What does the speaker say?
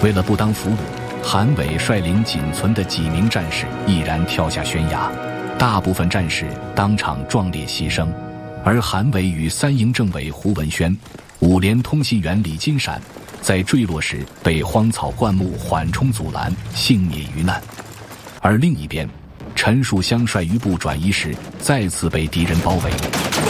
为了不当俘虏，韩伟率领仅存的几名战士毅然跳下悬崖，大部分战士当场壮烈牺牲，而韩伟与3营政委胡文轩、5连通信员李金闪在坠落时被荒草灌木缓冲阻拦，幸免于难。而另一边，陈树湘率余部转移时再次被敌人包围，